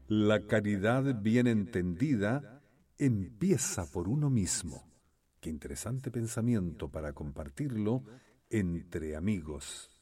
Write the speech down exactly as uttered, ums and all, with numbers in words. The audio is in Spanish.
La caridad bien entendida empieza por uno mismo. Qué interesante pensamiento para compartirlo entre amigos.